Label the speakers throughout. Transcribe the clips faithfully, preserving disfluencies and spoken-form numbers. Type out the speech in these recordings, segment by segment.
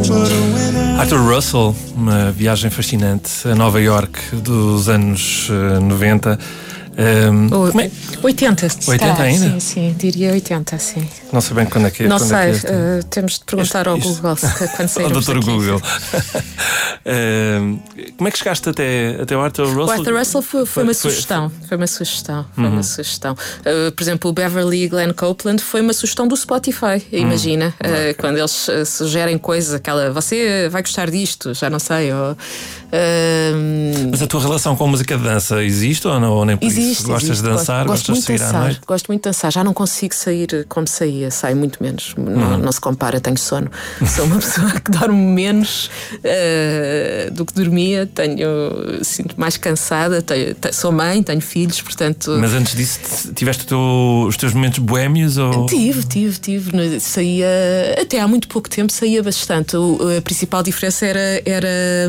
Speaker 1: Arthur Russell, uma viagem fascinante a Nova York dos anos uh, noventa. Um,
Speaker 2: o,
Speaker 1: como é?
Speaker 2: oitenta,
Speaker 1: oitenta ainda?
Speaker 2: Sim, sim, diria oitenta, sim.
Speaker 1: Não sei bem quando é que é.
Speaker 2: Não
Speaker 1: quando
Speaker 2: sei,
Speaker 1: é que é
Speaker 2: uh, temos de perguntar
Speaker 1: isto,
Speaker 2: ao
Speaker 1: isto,
Speaker 2: Google se, quando sairmos
Speaker 1: ao doutor
Speaker 2: daqui.
Speaker 1: Google. um, como é que chegaste até, até o Arthur Russell?
Speaker 2: O Arthur Russell foi, foi uma
Speaker 1: foi,
Speaker 2: sugestão. Foi uma sugestão. Foi
Speaker 1: uhum.
Speaker 2: uma sugestão. Uh, por exemplo, o Beverly Glenn Copeland foi uma sugestão do Spotify. Imagina,
Speaker 1: uhum.
Speaker 2: uh,
Speaker 1: okay.
Speaker 2: quando eles uh, sugerem coisas, aquela você vai gostar disto, já não sei. Ou, uh,
Speaker 1: Mas a tua relação com a música de dança existe ou não? Ou nem por
Speaker 2: existe,
Speaker 1: isso? Gostas
Speaker 2: existe.
Speaker 1: de dançar?
Speaker 2: Gosto, gosto
Speaker 1: Gostas de sair
Speaker 2: dançar,
Speaker 1: à noite?
Speaker 2: Gosto muito de dançar. Já não consigo sair como saía, saio muito menos. Uhum. Não, não se compara, tenho sono. Sou uma pessoa que dorme menos uh, do que dormia. Tenho, sinto mais cansada. Tenho, tenho, sou mãe, tenho filhos, portanto.
Speaker 1: Mas antes disso, tiveste teu, os teus momentos boémios? Ou...
Speaker 2: Tive, tive, tive. Saía, até há muito pouco tempo, saía bastante. O, a principal diferença era, era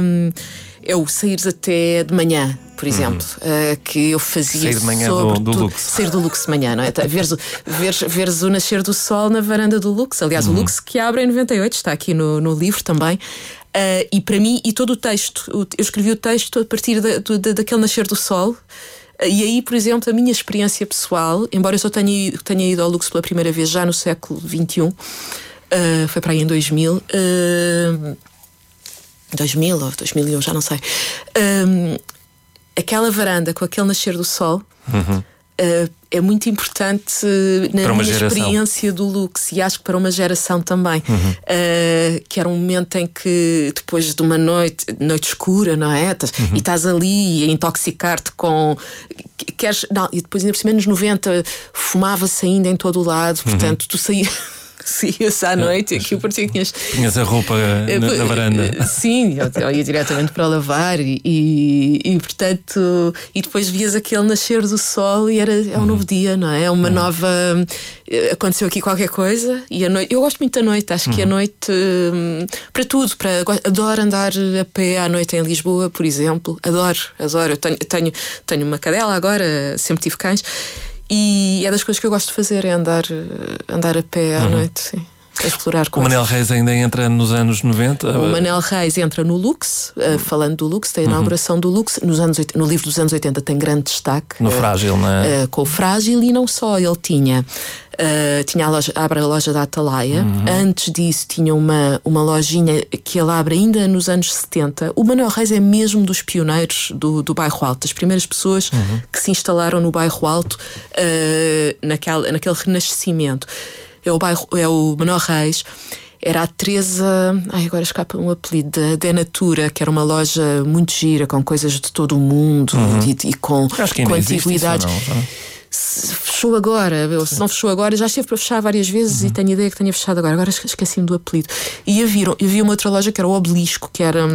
Speaker 2: eu saíres até de manhã. Por exemplo, uhum. uh, que eu fazia
Speaker 1: sair de manhã
Speaker 2: sobre
Speaker 1: do, do
Speaker 2: tudo,
Speaker 1: Lux.
Speaker 2: Sair do Lux de manhã, não é? Veres, veres, veres o nascer do sol na varanda do Lux. Aliás, uhum. o Lux que abre em noventa e oito, está aqui no, no livro também. Uh, e para mim, e todo o texto, eu escrevi o texto a partir da, da, daquele nascer do sol. E aí, por exemplo, a minha experiência pessoal, embora eu só tenha, tenha ido ao Lux pela primeira vez já no século vinte e um, uh, foi para aí em dois mil. Uh, dois mil ou dois mil e um, já não sei. Um, aquela varanda com aquele nascer do sol uhum. uh, é muito importante na
Speaker 1: para
Speaker 2: minha
Speaker 1: geração.
Speaker 2: experiência do Lux, e acho que para uma geração também. Uhum. Uh, que era um momento em que, depois de uma noite, noite escura, não é? Uhum. E estás ali a intoxicar-te com. Queres, não, e depois, ainda por cima, nos noventa, fumava-se ainda em todo o lado, uhum. portanto, tu saías. Saía-se à noite e aqui eu parecia que tinhas.
Speaker 1: Tinhas a roupa na, na varanda.
Speaker 2: Sim, eu, eu ia diretamente para lavar e, e, e, portanto, e depois vias aquele nascer do sol e era, é um uhum. novo dia, não é? É uma uhum. nova. Aconteceu aqui qualquer coisa e a noite. Eu gosto muito da noite, acho uhum. que a noite. Para tudo, para, adoro andar a pé à noite em Lisboa, por exemplo. Adoro, adoro. Eu tenho, tenho, tenho uma cadela agora, sempre tive cães. E é das coisas que eu gosto de fazer, é andar, andar a pé à uhum. noite, sim. A explorar
Speaker 1: coisas. O Manel Reis ainda entra nos anos noventa?
Speaker 2: O Manel Reis entra no Lux, uh, falando do Lux, tem a inauguração uhum. do Lux. Nos anos, no livro dos anos oitenta tem grande destaque.
Speaker 1: No uh, Frágil, não é?
Speaker 2: Uh, com o Frágil, e não só, ele tinha. Uh, tinha a loja, abre a loja da Atalaia. Uhum. Antes disso tinha uma, uma lojinha que ele abre ainda nos anos setenta. O Manel Reis é mesmo dos pioneiros do, do Bairro Alto, das primeiras pessoas uhum. que se instalaram no Bairro Alto uh, naquele, naquele renascimento. É o, bairro, é o Manel Reis. Era a Teresa, ai, agora escapa um apelido, da De Natura, que era uma loja muito gira, com coisas de todo o mundo uhum. e, e com, com antiguidades. Fechou agora, se não fechou agora, já esteve para fechar várias vezes uhum. e tenho ideia que tenha fechado agora. Agora esqueci-me do apelido. E havia, havia uma outra loja que era o Obelisco, que era.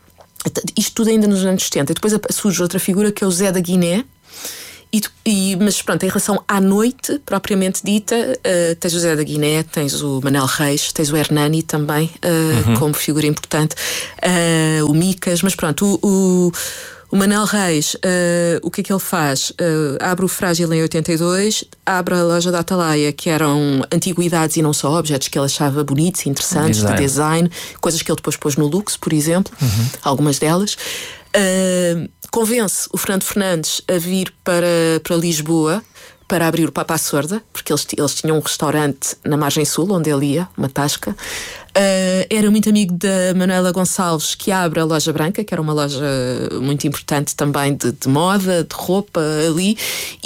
Speaker 2: Isto tudo ainda nos anos setenta. E depois surge outra figura que é o Zé da Guiné. E, e, mas pronto, em relação à noite propriamente dita, uh, tens o Zé da Guiné, tens o Manel Reis, tens o Hernani também uh, uhum. como figura importante, uh, o Micas, mas pronto, o, o, o Manel Reis, uh, o que é que ele faz? Uh, abre o Frágil em oitenta e dois, abre a loja da Atalaia, que eram antiguidades e não só objetos que ele achava bonitos e interessantes, design. de design, coisas que ele depois pôs no Lux, por exemplo, uhum. algumas delas. Uh, convence o Fernando Fernandes a vir para, para Lisboa para abrir o Papa à Sorda, porque eles, eles tinham um restaurante na margem sul onde ele ia, uma tasca. Uh, era muito amigo da Manuela Gonçalves, que abre a Loja Branca, que era uma loja muito importante também de, de moda, de roupa ali,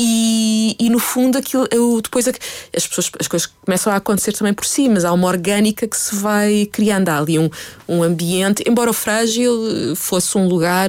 Speaker 2: e, e no fundo aquilo, eu, depois as, pessoas, as coisas começam a acontecer também por si, mas há uma orgânica que se vai criando. Há ali um, um ambiente, embora o Frágil fosse um lugar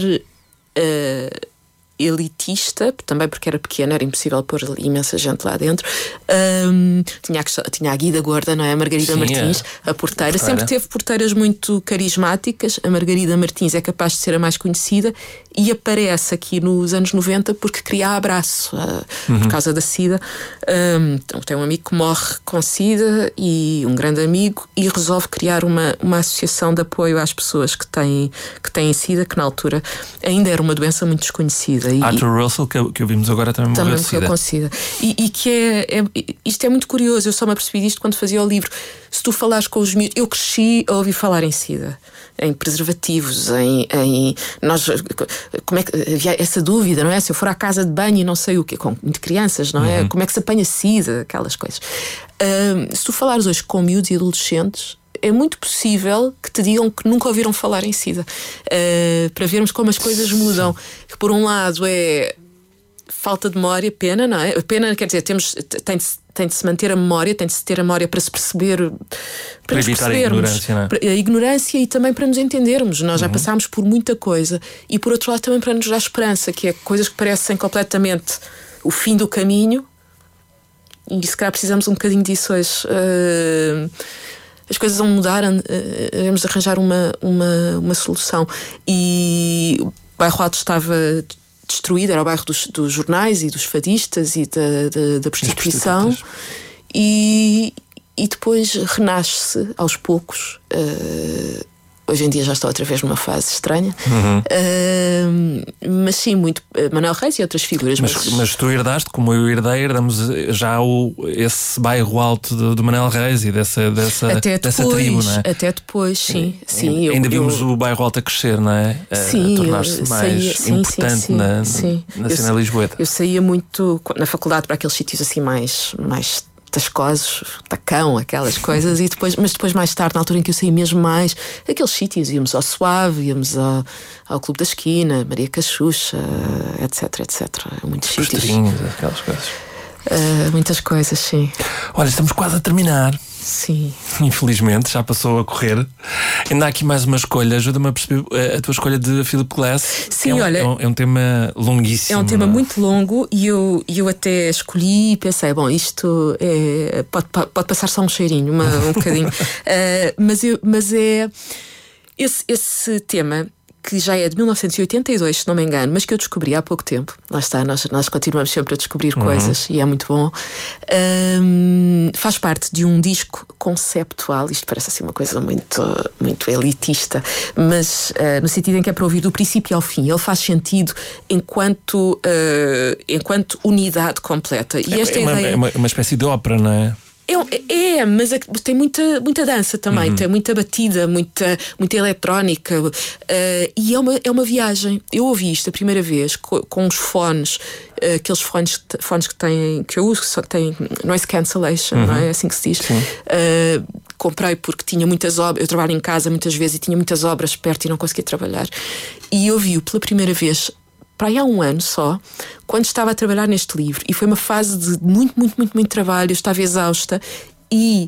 Speaker 2: uh, elitista, também porque era pequeno, era impossível pôr imensa gente lá dentro. Um, tinha, a, tinha a Guida Gorda, não é? A Margarida Sim, Martins, é. a porteira. Sempre teve porteiras muito carismáticas. A Margarida Martins é capaz de ser a mais conhecida e aparece aqui nos anos noventa porque cria Abraço, uh, uhum. por causa da SIDA. Um, então, tem um amigo que morre com SIDA e um grande amigo, e resolve criar uma, uma associação de apoio às pessoas que têm, que têm SIDA, que na altura ainda era uma doença muito desconhecida. E,
Speaker 1: Arthur Russell, que, que ouvimos agora, também,
Speaker 2: também
Speaker 1: morreu
Speaker 2: com SIDA. E, e que é, é. Isto é muito curioso, eu só me apercebi disto quando fazia o livro. Se tu falares com os miúdos. Eu cresci a ouvir falar em SIDA, em preservativos, em. em nós, como é que. Havia essa dúvida, não é? Se eu for à casa de banho e não sei o quê, com de crianças, não é? Uhum. Como é que se apanha SIDA, aquelas coisas. Um, se tu falares hoje com miúdos e adolescentes, é muito possível que te digam que nunca ouviram falar em SIDA. Uh, para vermos como as coisas mudam. Que por um lado é falta de memória, pena, não é? Pena, quer dizer, temos, tem, de, tem de se manter a memória, tem de se ter a memória para se perceber, para,
Speaker 1: para
Speaker 2: nos
Speaker 1: evitar a ignorância, não é?
Speaker 2: A ignorância e também para nos entendermos. Nós já
Speaker 1: uhum. passámos
Speaker 2: por muita coisa. E por outro lado também para nos dar esperança, que é coisas que parecem completamente o fim do caminho. E se calhar precisamos um bocadinho disso hoje. Uh, as coisas vão mudar, devemos arranjar uma, uma, uma solução. E o bairro Alto estava destruído, era o bairro dos, dos jornais e dos fadistas e da, da, da prostituição. E, e depois renasce aos poucos. Uh, hoje em dia já estou outra vez numa fase estranha.
Speaker 1: Uhum.
Speaker 2: Uh, mas sim, muito uh, Manuel Reis e outras figuras.
Speaker 1: Mas,
Speaker 2: mas...
Speaker 1: mas tu herdaste, como eu herdei, herdamos já o, esse bairro alto do, do Manuel Reis e dessa, dessa,
Speaker 2: até
Speaker 1: dessa
Speaker 2: depois,
Speaker 1: tribo, não é?
Speaker 2: Até depois, sim. sim
Speaker 1: Ainda
Speaker 2: eu,
Speaker 1: vimos
Speaker 2: eu...
Speaker 1: o bairro alto a crescer, não é?
Speaker 2: Sim,
Speaker 1: a tornar-se mais
Speaker 2: saía, sim,
Speaker 1: importante
Speaker 2: sim, sim,
Speaker 1: na,
Speaker 2: sim.
Speaker 1: na
Speaker 2: eu,
Speaker 1: cena lisboeta.
Speaker 2: Eu saía muito na faculdade para aqueles sítios assim mais... mais tascosos, tacão, aquelas coisas, e depois, mas depois mais tarde, na altura em que eu saí mesmo mais, aqueles sítios, íamos ao Suave, íamos ao, ao Clube da Esquina, Maria Cachucha, etc, etc. Muitos
Speaker 1: Os
Speaker 2: sítios.
Speaker 1: Aquelas coisas.
Speaker 2: Uh, muitas coisas, sim.
Speaker 1: Olha, estamos quase a terminar.
Speaker 2: Sim.
Speaker 1: Infelizmente, já passou a correr. Ainda há aqui mais uma escolha. Ajuda-me a perceber a tua escolha de Philip Glass.
Speaker 2: Sim,
Speaker 1: é um,
Speaker 2: olha.
Speaker 1: É um, é um tema longuíssimo.
Speaker 2: É um tema muito longo e eu, eu até escolhi e pensei, bom, isto é, pode, pode passar só um cheirinho, uma, um bocadinho. uh, mas, eu, mas é. Esse, esse tema, que já é de mil novecentos e oitenta e dois, se não me engano, mas que eu descobri há pouco tempo. Lá está, nós, nós continuamos sempre a descobrir uhum. coisas e é muito bom. Um, faz parte de um disco conceptual. Isto parece assim uma coisa muito, muito elitista, mas uh, no sentido em que é para ouvir do princípio ao fim. Ele faz sentido enquanto, uh, enquanto unidade completa. E
Speaker 1: é,
Speaker 2: esta
Speaker 1: é,
Speaker 2: ideia...
Speaker 1: uma, é uma, uma espécie de ópera, não é?
Speaker 2: É, é, mas tem muita, muita dança também,
Speaker 1: uhum.
Speaker 2: tem muita batida, muita, muita eletrónica, uh, e é uma, é uma viagem. Eu ouvi isto a primeira vez com, com uns fones, uh, aqueles fones, fones que, têm, que eu uso, que só têm noise cancellation, uhum. não é? É assim que se diz. Uh, comprei porque tinha muitas obras, eu trabalho em casa muitas vezes e tinha muitas obras perto e não conseguia trabalhar. E ouvi-o pela primeira vez para aí há um ano só, quando estava a trabalhar neste livro, e foi uma fase de muito, muito, muito, muito trabalho. Eu estava exausta e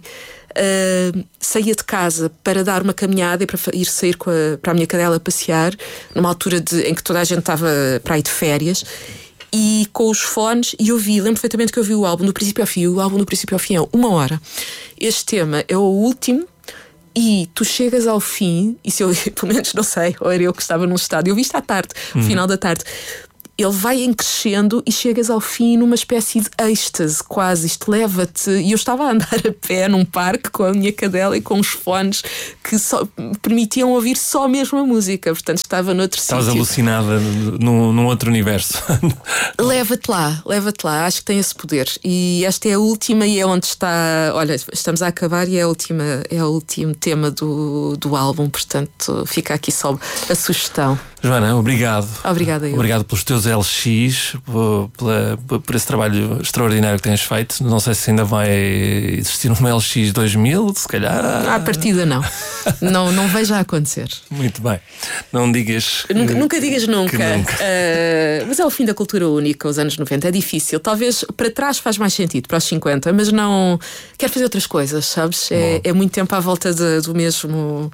Speaker 2: uh, saía de casa para dar uma caminhada e para ir sair com a, para a minha cadela passear, numa altura de, em que toda a gente estava para ir de férias, e com os fones, e eu vi, lembro perfeitamente que eu vi o álbum do princípio ao fim. O álbum do princípio ao fim é uma hora. Este tema é o último. E tu chegas ao fim, e se eu, pelo menos não sei, ou era eu que estava num estádio, eu vi isto à tarde, no uhum. final da tarde, ele vai em crescendo e chegas ao fim numa espécie de êxtase, quase. Isto leva-te. E eu estava a andar a pé num parque com a minha cadela e com os fones que só me permitiam ouvir só mesmo a música. Portanto, estava noutro sítio.
Speaker 1: Estavas alucinada num, num outro universo.
Speaker 2: Leva-te lá, leva-te lá. Acho que tem esse poder. E esta é a última, e é onde está. Olha, estamos a acabar e é a última, é o último tema do, do álbum. Portanto, fica aqui só a sugestão.
Speaker 1: Joana, obrigado.
Speaker 2: Obrigada eu.
Speaker 1: Obrigado pelos teus L X, por, pela, por esse trabalho extraordinário que tens feito. Não sei se ainda vai existir um L X dois mil, se calhar.
Speaker 2: À partida não. não, não vejo a acontecer.
Speaker 1: Muito bem. Não digas.
Speaker 2: Nunca, nunca digas nunca.
Speaker 1: nunca.
Speaker 2: Uh, mas é o fim da cultura única, os anos noventa. É difícil. Talvez para trás faz mais sentido, para os cinquenta, mas não. Quero fazer outras coisas, sabes? É, é muito tempo à volta de, do mesmo.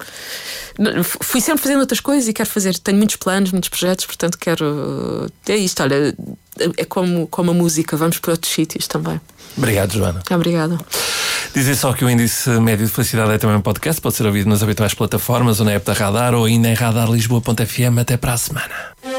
Speaker 2: Fui sempre fazendo outras coisas e quero fazer. Tenho muitos planos, muitos projetos, portanto quero. É isto, olha, é como, como a música, vamos para outros sítios também.
Speaker 1: Obrigado, Joana.
Speaker 2: Obrigada.
Speaker 1: Dizer só que o Índice Médio de Felicidade é também um podcast, pode ser ouvido nas habituais plataformas ou na app da Radar ou ainda em radar lisboa ponto f m. Até para a semana.